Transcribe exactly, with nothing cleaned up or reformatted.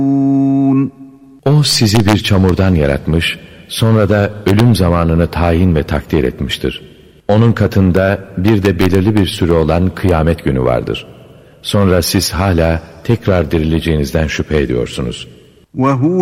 O sizi bir çamurdan yaratmış, sonra da ölüm zamanını tayin ve takdir etmiştir. Onun katında bir de belirli bir süre olan kıyamet günü vardır. Sonra siz hala tekrar dirileceğinizden şüphe ediyorsunuz.